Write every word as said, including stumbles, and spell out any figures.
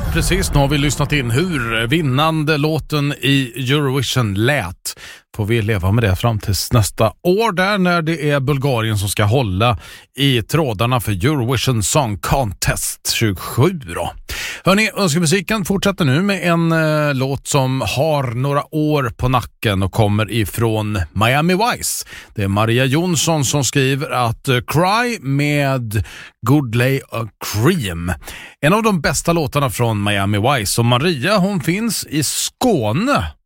precis. Nu har vi lyssnat in hur vinnande låten i Eurovision lät. Får vi leva med det fram tills nästa år där när det är Bulgarien som ska hålla i trådarna för Eurovision Song Contest tjugosju då. Hörrni, önskemusiken fortsätter nu med en eh, låt som har några år på nacken och kommer ifrån Miami Vice. Det är Maria Jonsson som skriver att uh, Cry med Good Lay a Cream. En av de bästa låtarna från Miami Vice. Och Maria, hon finns i Skåne